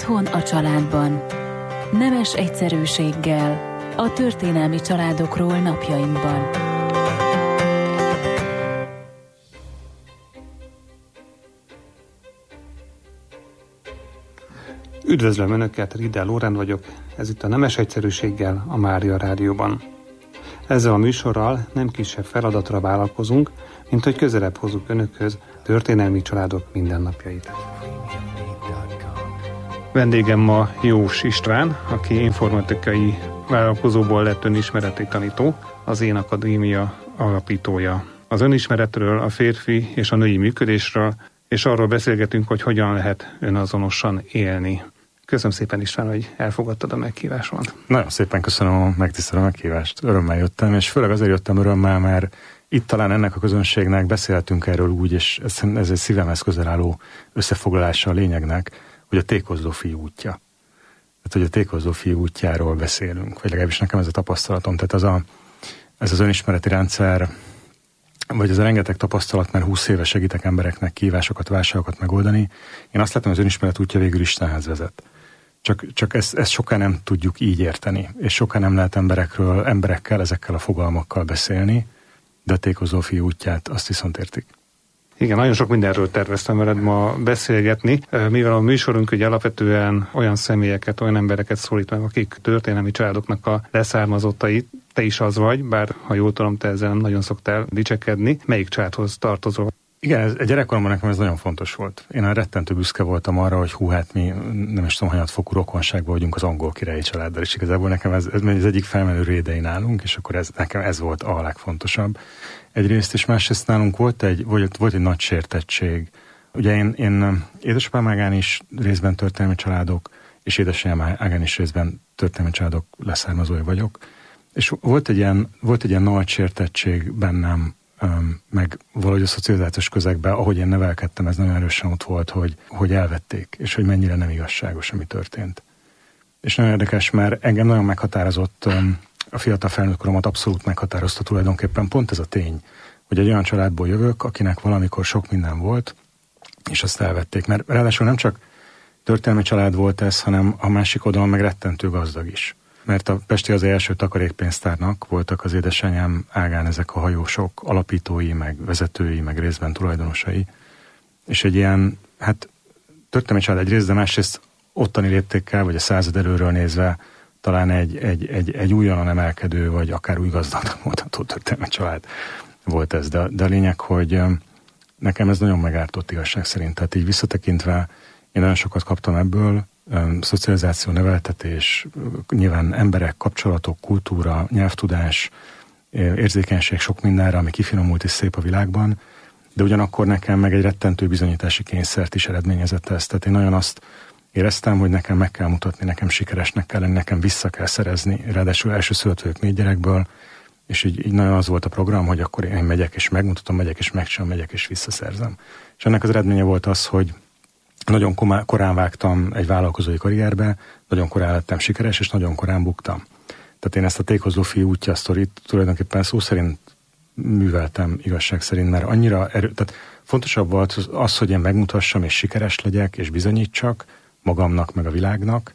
Otthon a családban. Nemes egyszerűséggel a történelmi családokról napjainkban. Üdvözlöm Önöket, Riddel Lóránd vagyok, ez itt a Nemes egyszerűséggel a Mária Rádióban. Ezzel a műsorral nem kisebb feladatra vállalkozunk, mint hogy közelebb hozzuk Önökhöz történelmi családok mindennapjait. Vendégem ma Jós István, aki informatikai vállalkozóból lett önismereti tanító, az Én Akadémia alapítója. Az önismeretről, a férfi és a női működésről, és arról beszélgetünk, hogy hogyan lehet önazonosan élni. Köszönöm szépen, István, hogy elfogadtad a meghívásomat. Nagyon szépen köszönöm a megtisztelő meghívást. Örömmel jöttem, és főleg azért jöttem örömmel, mert itt talán ennek a közönségnek beszélhetünk erről úgy, és ez egy szívemhez közel álló összefoglalása a lényegnek, hogy a tékozló fiú útja. Tehát, hogy a tékozló fiú útjáról beszélünk, vagy legalábbis nekem ez a tapasztalatom. Tehát ez az önismereti rendszer, vagy ez a rengeteg tapasztalat, mert 20 éve segítek embereknek kihívásokat, válságokat megoldani. Én azt látom, hogy az önismeret útja végül Istenhez vezet. Csak ezt sokan nem tudjuk így érteni, és sokan nem lehet emberekkel, ezekkel a fogalmakkal beszélni, de a tékozló fiú útját azt viszont értik. Igen, nagyon sok mindenről terveztem veled ma beszélgetni, mivel a műsorunk ugye alapvetően olyan személyeket, olyan embereket szólít meg, akik történelmi családoknak a leszármazottai. Te is az vagy, bár ha jól tudom, te ezzel nem nagyon szoktál dicsekedni. Melyik családhoz tartozol? Igen, egyedekkoromban nekem ez nagyon fontos volt. Én rettentő büszke voltam arra, hogy hát mi nem is tudom, hanyatfokú rokonságban vagyunk az angol királyi családdal, és igazából nekem ez az egyik felmenő rédei nálunk, és akkor nekem ez volt a legfontosabb. Egyrészt, és másrészt nálunk volt egy nagy sértettség. Ugye én édesapám ágán is részben történelmi családok, és édesanyám ágán is részben történelmi családok leszármazója vagyok. És volt egy ilyen nagy sértettség bennem, meg valahogy a szocializációs közegben, ahogy én nevelkedtem, ez nagyon erősen ott volt, hogy elvették, és hogy mennyire nem igazságos, ami történt. És nagyon érdekes, mert engem nagyon meghatározott, a fiatal felnőtt koromat abszolút meghatározta tulajdonképpen pont ez a tény, hogy egy olyan családból jövök, akinek valamikor sok minden volt, és azt elvették. Mert ráadásul nem csak történelmi család volt ez, hanem a másik oldalon meg rettentő gazdag is. Mert a Pesti az első takarékpénztárnak voltak az édesanyám ágán ezek a hajósok alapítói, meg vezetői, meg részben tulajdonosai. És egy ilyen, történelmi család egyrészt, de másrészt ottani léptékkel, vagy a század előről nézve talán egy újonnan emelkedő, vagy akár új gazdagnak mondható történelmi család volt ez. De a lényeg, hogy nekem ez nagyon megártott igazság szerint. Tehát így visszatekintve én nagyon sokat kaptam ebből, szocializáció, neveltetés, nyilván emberek, kapcsolatok, kultúra, nyelvtudás, érzékenység sok mindenre, ami kifinomult és szép a világban, de ugyanakkor nekem meg egy rettentő bizonyítási kényszert is eredményezett ez. Tehát én nagyon azt éreztem, hogy nekem meg kell mutatni, nekem sikeresnek kell lenni, nekem vissza kell szerezni, ráadásul elsőszülött vagyok 4 gyerekből, és így nagyon az volt a program, hogy akkor én megyek és megmutatom, megyek és megcsinálom, megyek és visszaszerzem. És ennek az eredménye volt az, hogy nagyon korán vágtam egy vállalkozói karrierbe, nagyon korán lettem sikeres, és nagyon korán buktam. Tehát én ezt a tékozló fiú útja sztorit tulajdonképpen szó szerint műveltem igazság szerint, mert annyira tehát fontosabb volt az, hogy én megmutassam, és sikeres legyek, és bizonyítsak magamnak, meg a világnak,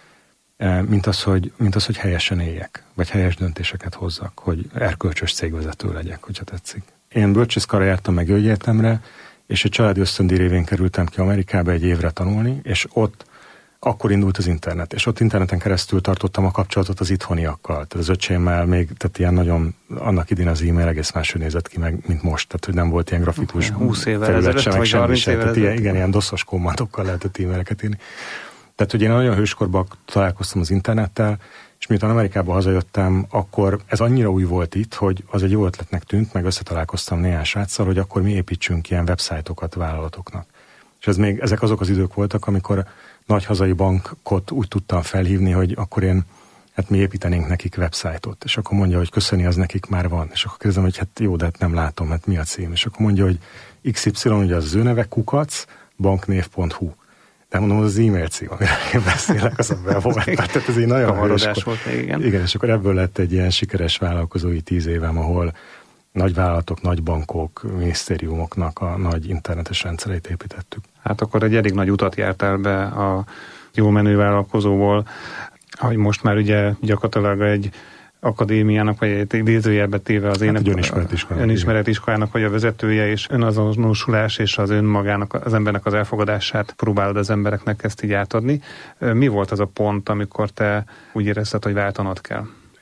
mint az, hogy helyesen éljek, vagy helyes döntéseket hozzak, hogy erkölcsös cégvezető legyek, hogyha tetszik. Én bölcsészkarra jártam meg Györgyegyetemre, és egy családi ösztöndíj révén kerültem ki Amerikába 1 évre tanulni, és ott akkor indult az internet, és ott interneten keresztül tartottam a kapcsolatot az itthoniakkal, tehát az öcsémmel még, tehát ilyen nagyon, annak idén az e-mail egész máshogy nézett ki meg, mint most, tehát hogy nem volt ilyen grafikus 20 évvel ezelőtt, vagy 30 évvel ezelőtt. Igen, ilyen doszos kommandokkal lehetett e-maileket írni. Tehát, hogy én nagyon hőskorban találkoztam az internettel, és miután Amerikába hazajöttem, akkor ez annyira új volt itt, hogy az egy jó ötletnek tűnt, meg összetalálkoztam néhány sráccal, hogy akkor mi építsünk ilyen websájtokat vállalatoknak. És ezek azok az idők voltak, amikor nagy hazai bankot úgy tudtam felhívni, hogy akkor mi építenénk nekik websájtot. És akkor mondja, hogy köszöni, az nekik már van. És akkor kérdezem, hogy jó, de nem látom, mi a cím. És akkor mondja, hogy XY, ugye az ő neve, banknév.hu. De mondom, az e-mail cím, amire én beszélek, az a website. Tehát ez egy nagyon hamarodás volt még, igen. Igen, és akkor ebből lett egy ilyen sikeres vállalkozói 10 évem, ahol nagy vállalatok, nagy bankok, minisztériumoknak a nagy internetes rendszereit építettük. Hát akkor egy elég nagy utat jártál be a jól menő vállalkozóból, hogy most már ugye gyakorlatilag egy akadémiának, vagy egy idézőjelbe téve az önismeretiskolának, vagy a vezetője, és önazonosulás és az önmagának, az embernek az elfogadását próbálod az embereknek ezt így átadni. Mi volt az a pont, amikor te úgy érezted, hogy váltanod kell?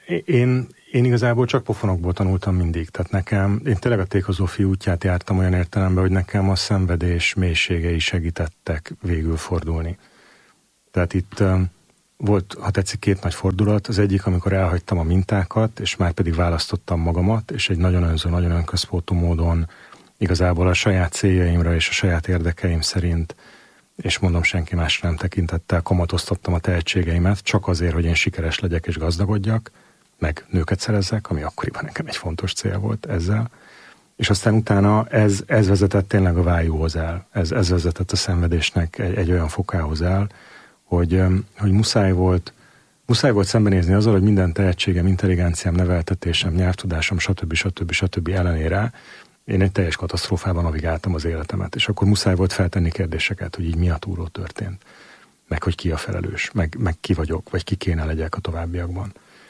Én igazából csak pofonokból tanultam mindig. Tehát én tényleg a tékozófi útját jártam olyan értelemben, hogy nekem a szenvedés mélységei segítettek végül fordulni. Tehát itt volt, ha tetszik, 2 nagy fordulat. Az egyik, amikor elhagytam a mintákat, és már pedig választottam magamat, és egy nagyon önző, nagyon önközpontú módon igazából a saját céljaimra és a saját érdekeim szerint, és mondom, senki másra nem tekintettel, kamatoztattam a tehetségeimet, csak azért, hogy én sikeres legyek és gazdagodjak, meg nőket szerezzek, ami akkoriban nekem egy fontos cél volt ezzel. És aztán utána ez vezetett tényleg a vájúhoz el. Ez vezetett a szenvedésnek egy olyan fokához el, hogy muszáj volt szembenézni azzal, hogy minden tehetségem, intelligenciám, neveltetésem, nyelvtudásom, stb. Ellenére én egy teljes katasztrófában navigáltam az életemet, és akkor muszáj volt feltenni kérdéseket, hogy így mi a túló történt, meg hogy ki a felelős, meg ki vagyok, vagy ki kéne legyek a továbbiakban.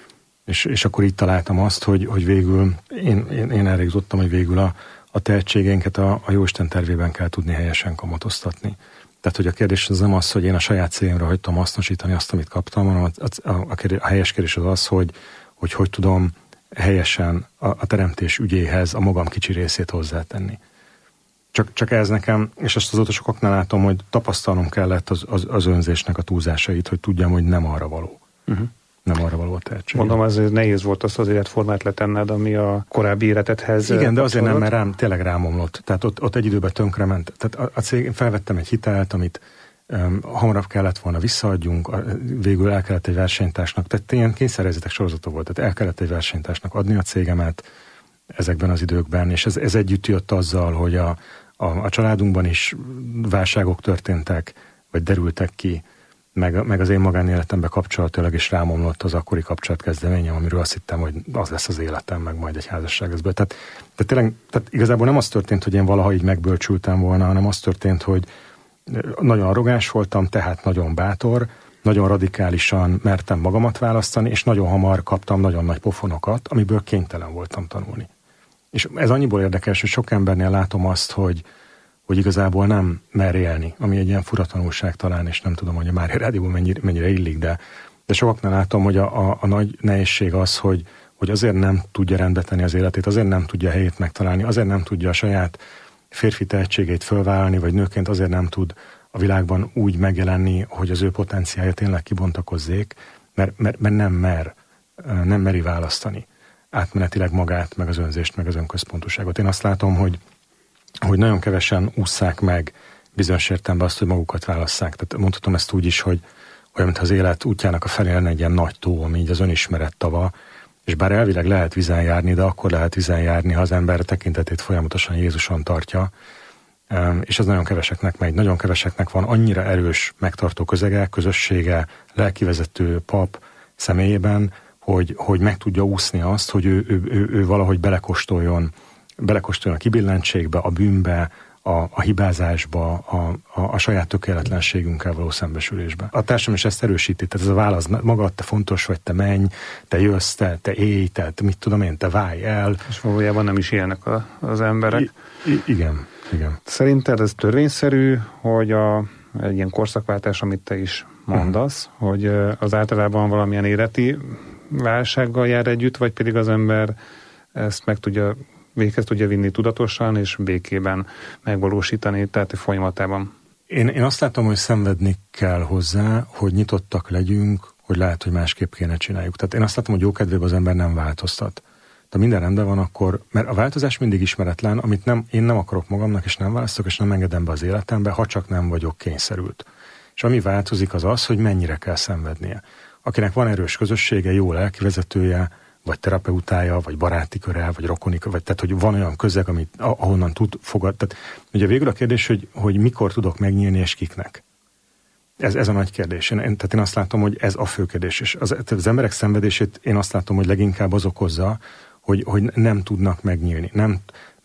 És akkor így találtam azt, hogy végül, én erre jutottam, hogy végül a tehetségeinket a Jóisten tervében kell tudni helyesen kamatoztatni. Tehát, hogy a kérdés az nem az, hogy én a saját céljemre hagytam hasznosítani azt, amit kaptam, hanem a helyes kérdés az, hogy tudom helyesen a teremtés ügyéhez a magam kicsi részét hozzátenni. Csak ez nekem, és ezt azóta sokaknál látom, hogy tapasztalnom kellett az önzésnek a túlzásait, hogy tudjam, hogy nem arra való. Nem arra való a tehetség. Mondom, azért nehéz volt azt az életformát letenned, ami a korábbi életedhez. Igen, de azért nem, mert tényleg rámomlott. Tehát ott egy időben tönkrement. Tehát a cég, felvettem egy hitelt, amit hamarabb kellett volna visszaadjunk, végül el kellett egy versenytársnak, tehát ilyen kényszerhelyzetek sorozata volt, tehát el kellett egy versenytársnak adni a cégemet ezekben az időkben, és ez együtt jött azzal, hogy a családunkban is válságok történtek, vagy derültek ki, meg az én magánéletembe kapcsolatilag is rámomlott az akkori kapcsolatkezdeményem, amiről azt hittem, hogy az lesz az életem, meg majd egy házasság lesz be. Tehát igazából nem az történt, hogy én valaha így megbölcsültem volna, hanem az történt, hogy nagyon arrogáns voltam, tehát nagyon bátor, nagyon radikálisan mertem magamat választani, és nagyon hamar kaptam nagyon nagy pofonokat, amiből kénytelen voltam tanulni. És ez annyiból érdekes, hogy sok embernél látom azt, hogy igazából nem mer élni, ami egy ilyen fura tanulság talán, és nem tudom, hogy a Mária Rádióban mennyire illik, de sokaknál látom, hogy a nagy nehézség az, hogy azért nem tudja rendbe tenni az életét, azért nem tudja a helyét megtalálni, azért nem tudja a saját férfi tehetségét fölvállalni, vagy nőként azért nem tud a világban úgy megjelenni, hogy az ő potenciálja tényleg kibontakozzék, mert nem meri választani átmenetileg magát, meg az önzést, meg az önközpontúságot. Én azt látom, hogy nagyon kevesen ússzák meg bizonyos értelemben azt, hogy magukat válasszák. Tehát mondhatom ezt úgy is, hogy olyan, mintha az élet útjának a felé lenne egy ilyen nagy tó, ami így az önismeret tava, és bár elvileg lehet vízen járni, de akkor lehet vízen járni, ha az ember tekintetét folyamatosan Jézuson tartja, és ez nagyon keveseknek megy. Nagyon keveseknek van annyira erős megtartó közege, közössége, lelkivezető pap személyében, hogy meg tudja úszni azt, hogy ő valahogy belekóstoljon a kibillentségbe, a bűnbe, a hibázásba, a saját tökéletlenségünkkel való szembesülésbe. A társadalom is ezt erősíti, tehát ez a válasz, magad, te fontos vagy, te menj, te jössz, te élj, te mit tudom én, te válj el. És valójában nem is élnek az emberek. Igen. Szerinted ez törvényszerű, hogy egy ilyen korszakváltás, amit te is mondasz, hogy az általában valamilyen életi válsággal jár együtt, vagy pedig az ember ezt véghez tudja vinni tudatosan és békében megvalósítani, tehát a folyamatában? Én azt látom, hogy szenvedni kell hozzá, hogy nyitottak legyünk, hogy lehet, hogy másképp kéne csináljuk. Tehát én azt látom, hogy jókedvében az ember nem változtat. De minden rendben van akkor, mert a változás mindig ismeretlen, amit én nem akarok magamnak, és nem választok, és nem engedem be az életembe, ha csak nem vagyok kényszerült. És ami változik az az, hogy mennyire kell szenvednie. Akinek van erős közössége, jó lelkivezetője, vagy terapeutája, vagy baráti köre, vagy rokoni köre, tehát hogy van olyan közeg, ahonnan tud fogadni. Tehát ugye végül a kérdés, hogy mikor tudok megnyílni, és kiknek. Ez a nagy kérdés. Tehát én azt látom, hogy ez a fő kérdés. És az emberek szenvedését én azt látom, hogy leginkább az okozza, hogy nem tudnak megnyílni. Mert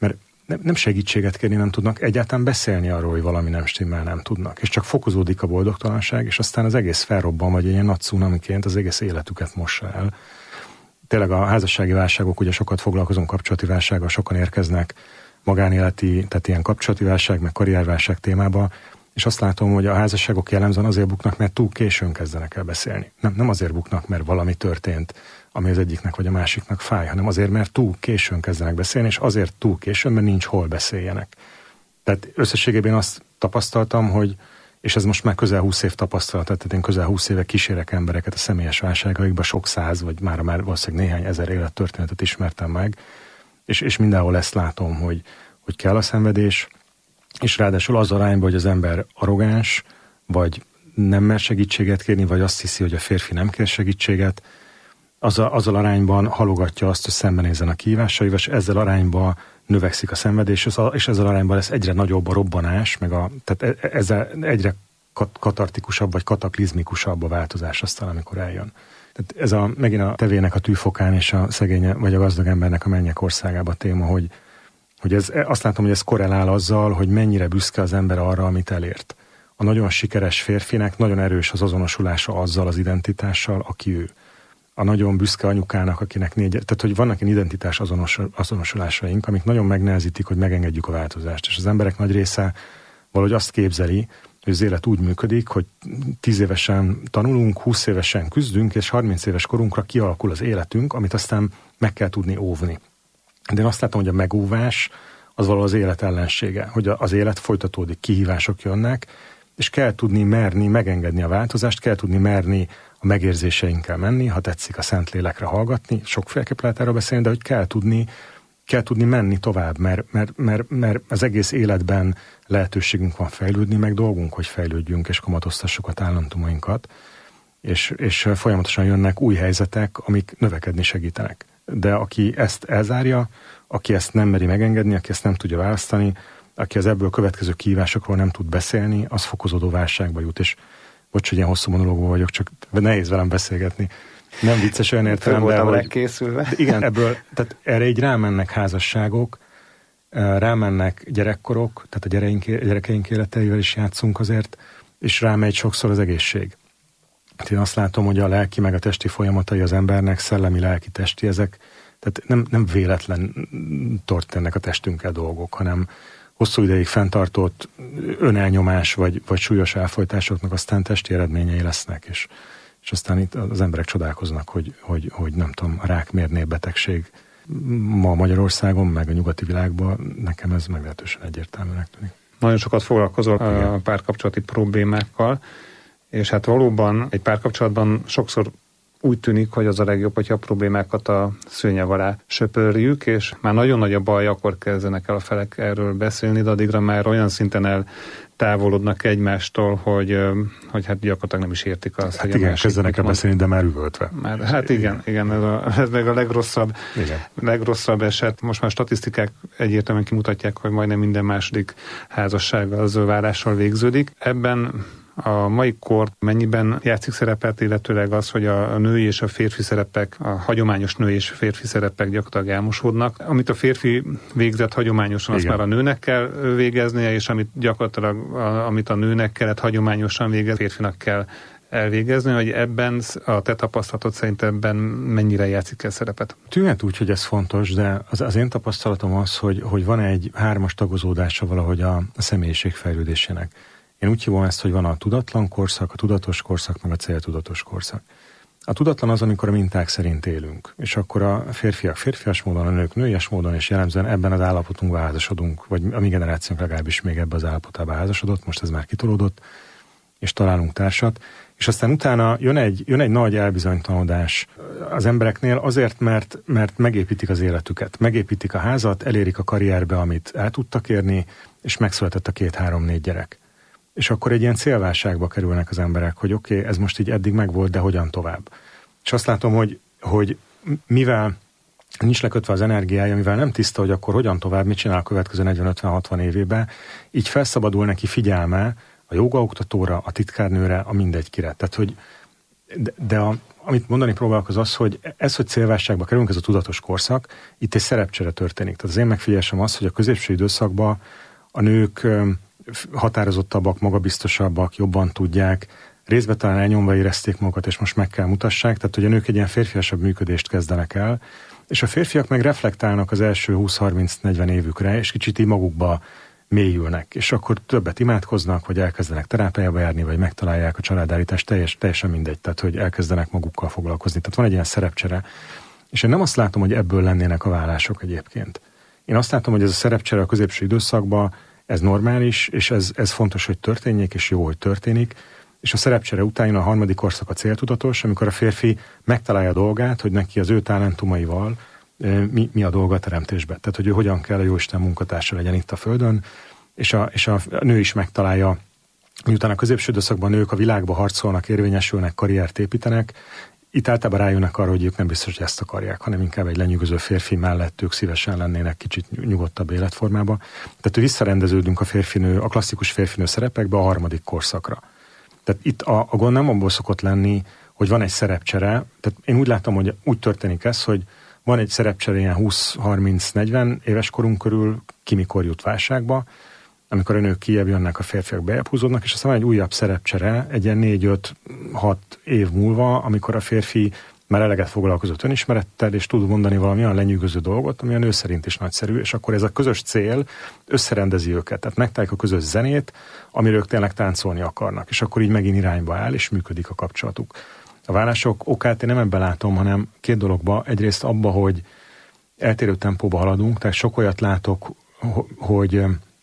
nem segítséget kérni nem tudnak, egyáltalán beszélni arról, hogy valami nem stimmel, nem tudnak. És csak fokozódik a boldogtalanság, és aztán az egész felrobban, vagy ilyen nagy cunamiként az egész életüket mossa el. Tényleg a házassági válságok, ugye sokat foglalkozunk kapcsolati válsággal, sokan érkeznek magánéleti, tehát ilyen kapcsolati válság, meg karrierválság témába, és azt látom, hogy a házasságok jellemzően azért buknak, mert túl későn kezdenek el beszélni. Nem azért buknak, mert valami történt, ami az egyiknek vagy a másiknak fáj, hanem azért, mert túl későn kezdenek beszélni, és azért túl későn, mert nincs hol beszéljenek. Tehát összességében azt tapasztaltam, hogy, és ez most már közel 20 év tapasztalat, tehát én közel 20 éve kísérek embereket a személyes válságaikba, sok száz, vagy már valószínűleg néhány ezer élettörténetet ismertem meg, és mindenhol ezt látom, hogy kell a szenvedés, és ráadásul az arányban, hogy az ember arrogáns, vagy nem mer segítséget kérni, vagy azt hiszi, hogy a férfi nem kér segítséget, azzal arányban halogatja azt, hogy szembenézzen a kihívásaival, és ezzel arányban növekszik a szenvedés, és ezzel arányban lesz egyre nagyobb a robbanás, tehát ezzel egyre katartikusabb, vagy kataklizmikusabb a változás aztán, amikor eljön. Tehát ez megint a tevének a tűfokán, és a szegény, vagy a gazdag embernek a mennyek országába téma, hogy azt látom, hogy ez korrelál azzal, hogy mennyire büszke az ember arra, amit elért. A nagyon sikeres férfinek nagyon erős az azonosulása azzal az identitással, aki ő. A nagyon büszke anyukának, akinek tehát hogy vannak ilyen identitás azonosulásaink, amik nagyon megnehezítik, hogy megengedjük a változást. És az emberek nagy része valahogy azt képzeli, hogy az élet úgy működik, hogy 10 évesen tanulunk, 20 évesen küzdünk, és 30 éves korunkra kialakul az életünk, amit aztán meg kell tudni óvni. De én azt látom, hogy a megóvás az valahol az élet ellensége, hogy az élet folytatódik, kihívások jönnek, és kell tudni merni megengedni a változást, kell tudni merni a megérzéseinkkel menni, ha tetszik a Szentlélekre hallgatni, sokféleképp lehet erről beszélni, de hogy kell tudni menni tovább, mert az egész életben lehetőségünk van fejlődni, meg dolgunk, hogy fejlődjünk, és kamatoztassuk a talentumainkat, és folyamatosan jönnek új helyzetek, amik növekedni segítenek. De aki ezt elzárja, aki ezt nem meri megengedni, aki ezt nem tudja választani, aki az ebből következő kihívásokról nem tud beszélni, az fokozódó válságba jut, és bocs, hogy ilyen hosszú monológban vagyok, csak nehéz velem beszélgetni. Nem vicces olyan értelemben, hogy... Igen, ebből, tehát erre így rámennek házasságok, rámennek gyerekkorok, tehát a gyerekeink életeivel is játszunk azért, és rámegy sokszor az egészség. Én azt látom, hogy a lelki meg a testi folyamatai az embernek, szellemi, lelki, testi, ezek, tehát nem véletlen történnek a testünkkel dolgok, hanem hosszú ideig fenntartott önelnyomás vagy súlyos elfojtásoknak aztán testi eredményei lesznek, és aztán itt az emberek csodálkoznak, hogy nem tudom, a rák miért betegség ma Magyarországon, meg a nyugati világban, nekem ez meglehetősen egyértelműnek tűnik. Nagyon sokat foglalkozol a párkapcsolati problémákkal, és hát valóban egy párkapcsolatban sokszor úgy tűnik, hogy az a legjobb, hogyha a problémákat a szőnyeg alá söpörjük, és már nagyon nagy a baj, akkor kezdenek el a felek erről beszélni, de addigra már olyan szinten eltávolodnak egymástól, hogy hát gyakorlatilag nem is értik azt, hát hogy igen, kezdenek el beszélni, de már üvöltve. Hát igen, ez meg a legrosszabb eset. Most már statisztikák egyértelműen kimutatják, hogy majdnem minden második házasság az válással végződik. Ebben a mai kor mennyiben játszik szerepet, illetőleg az, hogy a női és a férfi szerepek, a hagyományos női és férfi szerepek gyakorlatilag elmosódnak. Amit a férfi végzett hagyományosan, azt már a nőnek kell végeznie, és amit a nőnek kellett hagyományosan végezni, a férfinak kell elvégezni, hogy ebben a te tapasztalatod szerint ebben mennyire játszik el szerepet? Tűnhet úgy, hogy ez fontos, de az én tapasztalatom az, hogy van egy hármas tagozódása valahogy a személyiség fejlődésének. Én úgy hívom ezt, hogy van a tudatlan korszak, a tudatos korszak, meg a céltudatos korszak. A tudatlan az, amikor a minták szerint élünk, és akkor a férfiak férfias módon, a nők nőies módon, és jellemzően ebben az állapotunkban házasodunk, vagy a mi generációnk legalábbis még ebben az állapotában házasodott, most ez már kitolódott, és találunk társat, és aztán utána jön egy nagy elbizonytalanodás az embereknél azért, mert megépítik az életüket, megépítik a házat, elérik a karrierbe, amit el tudtak érni, és megszületett a 2-3-4 gyerek. És akkor egy ilyen célválságba kerülnek az emberek, hogy oké, ez most így eddig megvolt, de hogyan tovább. És azt látom, hogy mivel nincs lekötve az energiája, mivel nem tiszta, hogy akkor hogyan tovább, mit csinál a következő 40-50-60 évében, így felszabadul neki figyelme a jógaoktatóra, a titkárnőre, a mindegykire. Tehát, hogy amit mondani próbálok az, hogy hogy célválságba kerülünk, ez a tudatos korszak, itt egy szerepcsere történik. Tehát az én megfigyelésem az, hogy a középső időszakban a nők határozottabbak, magabiztosabbak, jobban tudják, részben talán elnyomva érezték magukat, és most meg kell mutassák, tehát hogy a nők egy ilyen férfiasabb működést kezdenek el, és a férfiak meg reflektálnak az első 20-30-40 évükre, és kicsit így magukba mélyülnek, és akkor többet imádkoznak, vagy elkezdenek terápiába járni, vagy megtalálják a családállítást, teljesen mindegy, tehát hogy elkezdenek magukkal foglalkozni. Tehát van egy ilyen szerepcsere, és én nem azt látom, hogy ebből lennének a vállások egyébként. Én azt látom, hogy ez a szerepcsere a középső időszakban, ez normális, és ez fontos, hogy történjék, és jó, hogy történik, és a szerepcsere után jön a harmadik korszak a céltudatos, amikor a férfi megtalálja a dolgát, hogy neki az ő talentumaival mi a dolga a teremtésben. Tehát, hogy ő hogyan kell a Jóisten munkatársa legyen itt a Földön, és a nő is megtalálja, miután a középső időszakban nők a világba harcolnak, érvényesülnek, karriert építenek, itt általában rájönnek arra, hogy ők nem biztos, hogy ezt akarják, hanem inkább egy lenyűgöző férfi mellett ők szívesen lennének kicsit nyugodtabb életformába. Tehát, hogy visszarendeződünk a klasszikus férfinő szerepekbe a harmadik korszakra. Tehát itt a gond nem abból szokott lenni, hogy van egy szerepcsere. Tehát én úgy látom, hogy úgy történik ez, hogy van egy szerepcsere ilyen 20-30-40 éves korunk körül, ki mikor jut válságba, amikor a nők kijebb jönnek, a férfiak bejebb húzódnak, és aztán van egy újabb szerepcsere, egy ilyen 4-5-6 év múlva, amikor a férfi már eleget foglalkozott önismerettel, és tud mondani valami olyan lenyűgöző dolgot, ami a nő szerint is nagyszerű, és akkor ez a közös cél összerendezi őket. Tehát megtalálják a közös zenét, amiről ők tényleg táncolni akarnak, és akkor így megint irányba áll, és működik a kapcsolatuk. A vállások okát én nem ebben látom, hanem két dologba. Egyrészt abba, hogy eltérő tempóba haladunk, tehát sok olyat látok, hogy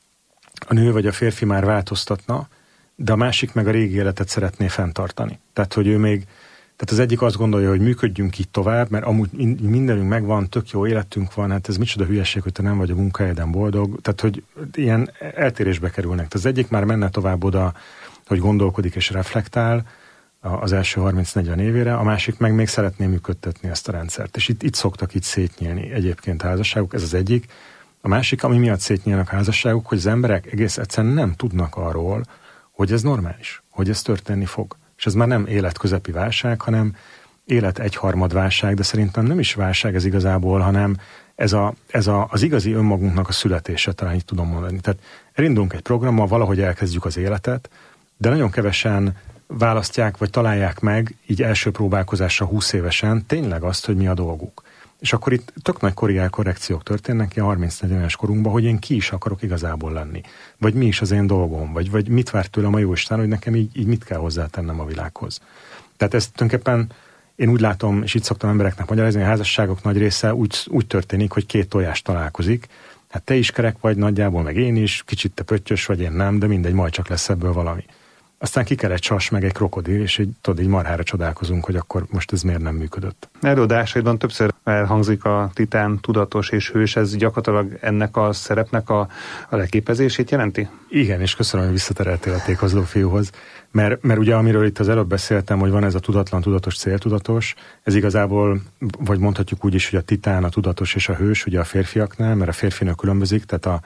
a nő vagy a férfi már változtatna, de a másik meg a régi életet szeretné fenntartani. Tehát, hogy tehát az egyik azt gondolja, hogy működjünk így tovább, mert amúgy mindenünk megvan, tök jó életünk van, hát ez micsoda hülyeség, hogy te nem vagy a munkahelyeden boldog. Tehát, hogy ilyen eltérésbe kerülnek. Tehát az egyik már menne tovább oda, hogy gondolkodik és reflektál az első 30-40 évére, a másik meg még szeretné működtetni ezt a rendszert. És itt szoktak így szétnyílni egyébként házasságok, ez az egyik. A másik, ami miatt szétnyílnak házasságok, hogy az emberek egész egyszerűen nem tudnak arról, hogy ez normális, hogy ez történni fog. És ez már nem életközepi válság, hanem élet egyharmad válság, de szerintem nem is válság ez igazából, hanem az igazi önmagunknak a születése, talán így tudom mondani. Tehát elindulunk egy programmal, valahogy elkezdjük az életet, de nagyon kevesen választják, vagy találják meg így első próbálkozásra 20 évesen tényleg azt, hogy mi a dolguk. És akkor itt tök nagy korrekciók történnek ilyen 30-40 éves korunkban, hogy én ki is akarok igazából lenni. Vagy mi is az én dolgom, vagy mit vár tőlem a Jóisten, hogy nekem így mit kell hozzátennem a világhoz. Tehát ezt tulajdonképpen én úgy látom, és itt szoktam embereknek magyarázni, a házasságok nagy része úgy történik, hogy két tojás találkozik. Hát te is kerek vagy nagyjából, meg én is, kicsit te pöttyös vagy, én nem, de mindegy, majd csak lesz ebből valami. Aztán ki kell egy sas, meg egy krokodil, és így marhára csodálkozunk, hogy akkor most ez miért nem működött. Előadásaidban többször elhangzik a titán, tudatos és hős, ez gyakorlatilag ennek a szerepnek a leképezését jelenti? Igen, és köszönöm, hogy visszatereltél a tékozló fiúhoz, mert ugye amiről itt az előbb beszéltem, hogy van ez a tudatlan, tudatos, céltudatos, ez igazából, vagy mondhatjuk úgy is, hogy a titán, a tudatos és a hős, ugye a férfiaknál, mert a férfinő különbözik, tehát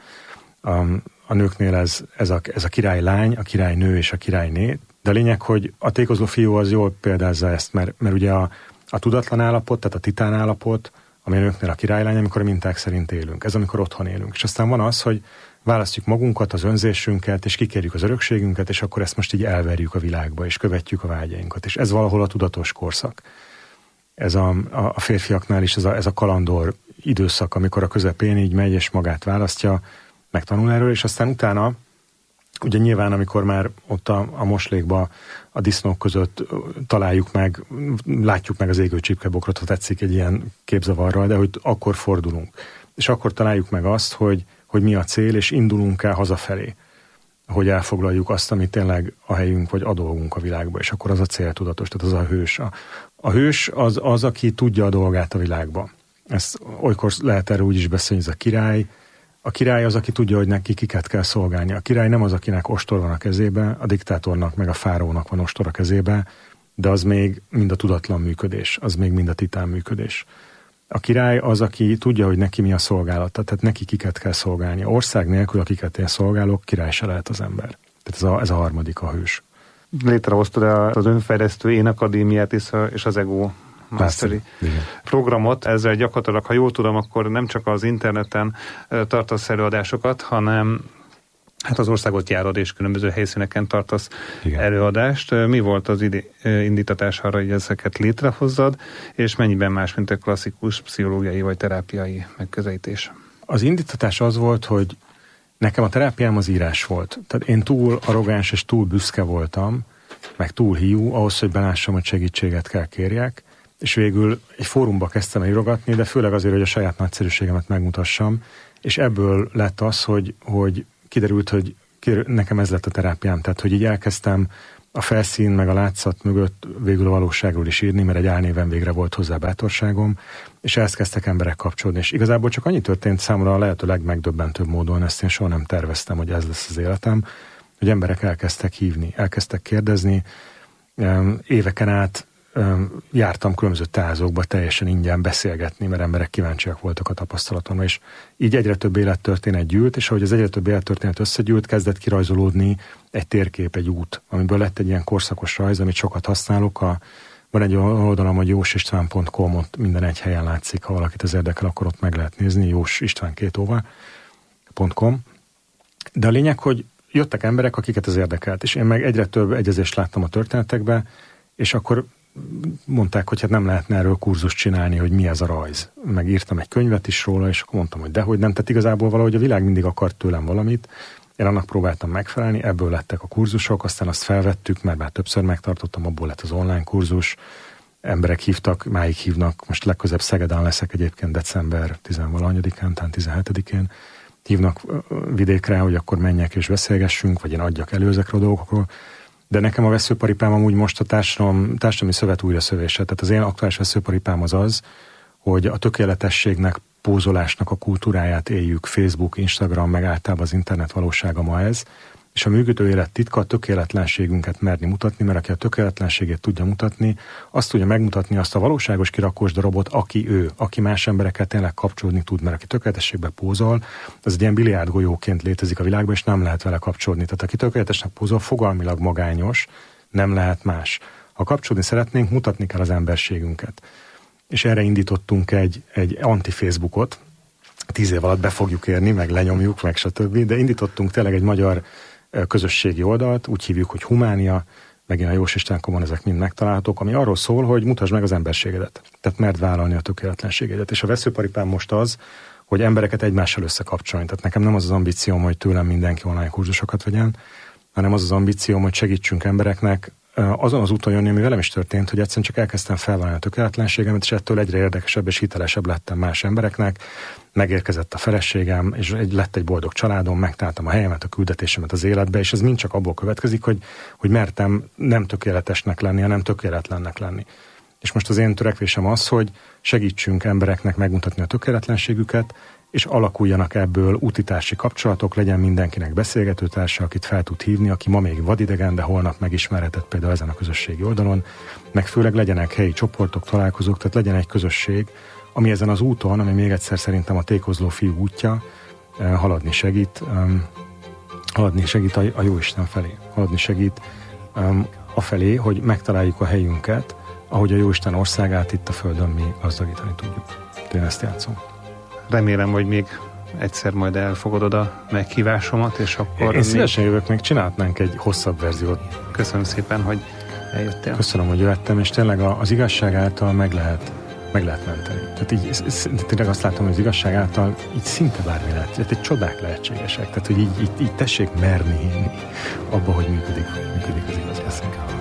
a nőknél ez a királylány, a királynő és a királyné, de a lényeg, hogy a tékozló fiú az jól példázza ezt, mert ugye a tudatlan állapot, tehát a titán állapot, ami a nőknél a királylány, amikor a minták szerint élünk. Ez amikor otthon élünk. És aztán van az, hogy választjuk magunkat, az önzésünket, és kikérjük az örökségünket, és akkor ezt most így elverjük a világba, és követjük a vágyainkat. És ez valahol a tudatos korszak. Ez a férfiaknál is ez a kalandor időszak, amikor a közepén így megy, és magát választja, megtanul erről, és aztán utána, ugye nyilván, amikor már ott a moslékba a disznók között találjuk meg, látjuk meg az égő csipkebokrot, ha tetszik egy ilyen képzavarral, de hogy akkor fordulunk. És akkor találjuk meg azt, hogy mi a cél, és indulunk el hazafelé, hogy elfoglaljuk azt, ami tényleg a helyünk, vagy a dolgunk a világba, és akkor az a céltudatos, tehát az a hős. A hős az, aki tudja a dolgát a világba. Ezt olykor lehet erről úgy is beszélni, ez a király. A király az, aki tudja, hogy neki kiket kell szolgálni. A király nem az, akinek ostor van a kezébe, a diktátornak meg a fáraónak van ostor a kezébe, de az még mind a tudatlan működés, az még mind a titán működés. A király az, aki tudja, hogy neki mi a szolgálata, tehát neki kiket kell szolgálni. A ország nélkül, akiket én szolgálok, király se lehet az ember. Tehát ez a harmadik, a hős. létrehoztad az önfejlesztő Én Akadémiát és az Ego Mastery programot. Ezzel gyakorlatilag, ha jól tudom, akkor nem csak az interneten tartasz előadásokat, hanem hát az országot járod, és különböző helyszíneken tartasz előadást. Mi volt az indítatás arra, hogy ezeket létrehozzad, és mennyiben más, mint a klasszikus pszichológiai vagy terápiai megközelítés? Az indítatás az volt, hogy nekem a terápiám az írás volt. Tehát én túl arrogáns és túl büszke voltam, meg túl hiú, ahhoz, hogy belássam, hogy segítséget kell kérjek, és végül egy fórumba kezdtem írogatni, de főleg azért, hogy a saját nagyszerűségemet megmutassam, és ebből lett az, hogy kiderült, hogy nekem ez lett a terápiám, tehát hogy így elkezdtem a felszín meg a látszat mögött végül a valóságról is írni, mert egy álnéven végre volt hozzá bátorságom, és ehhez kezdtek emberek kapcsolódni, és igazából csak annyi történt számomra a lehető legmegdöbbentőbb módon, ezt én soha nem terveztem, hogy ez lesz az életem, hogy emberek elkezdtek hívni, elkezdtek kérdezni, éveken át jártam különböző tázókba teljesen ingyen beszélgetni, mert emberek kíváncsiak voltak a tapasztalatomra, és így egyre több élettörténet gyűlt, és ahogy az egyre több élettörténet összegyűlt, kezdett kirajzolódni egy térkép, egy út, amiből lett egy ilyen korszakos rajz, amit sokat használok. Van egy oldalam, hogy jósistván.com, ott minden egy helyen látszik, ha valakit ez érdekel, akkor ott meg lehet nézni, jósistván.com. De a lényeg, hogy jöttek emberek, akiket ez érdekelt, és én meg egyre több egyezést láttam a történetekbe, és akkor mondták, hogy hát nem lehetne erről kurzust csinálni, hogy mi ez a rajz. Megírtam egy könyvet is róla, és akkor mondtam, hogy dehogy nem. Tehát igazából valahogy a világ mindig akart tőlem valamit. Én annak próbáltam megfelelni, ebből lettek a kurzusok, aztán azt felvettük, mert már többször megtartottam, abból lett az online kurzus. Emberek hívtak, máig hívnak, most legközelebb Szegeden leszek egyébként december 10-valahanyadikán, talán 17-én. Hívnak vidékre, hogy akkor menjek és beszélgessünk, vagy én adjak elő ezekről a dolgokról. De nekem a veszőparipám amúgy most a társadalmi szövet újraszövése. Tehát az én aktuális veszőparipám az, hogy a tökéletességnek, pózolásnak a kultúráját éljük. Facebook, Instagram, meg általában az internet valósága ma ez. És a működő élet titka a tökéletlenségünket merni mutatni, mert aki a tökéletlenségét tudja mutatni, azt tudja megmutatni azt a valóságos kirakós darabot, aki ő, aki más emberekkel tényleg kapcsolódni tud, mert aki tökéletességbe pózol, az egy ilyen biliárdgolyóként létezik a világban, és nem lehet vele kapcsolódni. Tehát aki tökéletesnek pózol, fogalmilag magányos, nem lehet más. Ha kapcsolódni szeretnénk, mutatni kell az emberségünket. És erre indítottunk egy anti-Facebookot, 10 év alatt be fogjuk érni, meg lenyomjuk, meg stb. De indítottunk tényleg egy magyar közösségi oldalt, úgy hívjuk, hogy Humánia, megint a Jósistván.com-on ezek mind megtalálhatók, ami arról szól, hogy mutasd meg az emberségedet. Tehát merd vállalni a tökéletlenségedet. És a veszőparipám most az, hogy embereket egymással összekapcsolni. Tehát nekem nem az az ambícióm, hogy tőlem mindenki online kurzusokat vegyen, hanem az az ambícióm, hogy segítsünk embereknek azon az úton jönni, ami velem is történt, hogy egyszerűen csak elkezdtem felvállalni a tökéletlenségemet, és ettől egyre érdekesebb és hitelesebb lettem más embereknek. Megérkezett a feleségem, és lett egy boldog családom, megtaláltam a helyemet, a küldetésemet az életbe, és ez mind csak abból következik, hogy mertem nem tökéletesnek lenni, hanem tökéletlennek lenni. És most az én törekvésem az, hogy segítsünk embereknek megmutatni a tökéletlenségüket, és alakuljanak ebből útitársi kapcsolatok, legyen mindenkinek beszélgetőtársa, akit fel tud hívni, aki ma még vadidegen, de holnap megismerhetett például ezen a közösségi oldalon, meg főleg legyenek helyi csoportok, találkozók, tehát legyen egy közösség, ami ezen az úton, ami még egyszer szerintem a tékozló fiú útja, haladni segít a Jóisten felé. Haladni segít afelé, hogy megtaláljuk a helyünket, ahogy a Jóisten országát itt a Földön mi gazdagítani tudjuk. Én ezt játszom. Remélem, hogy még egyszer majd elfogadod a meghívásomat, és akkor... Én szívesen jövök, még csinálhatnánk egy hosszabb verziót. Köszönöm szépen, hogy eljöttél. Köszönöm, hogy jöttem, és tényleg az igazság által meg lehet menteni. Tehát így tényleg azt látom, hogy az igazság által így szinte bármi lehet. Tehát egy csodák lehetségesek. Tehát, hogy így tessék merni hinni abba, hogy működik az igaz beszélgetés.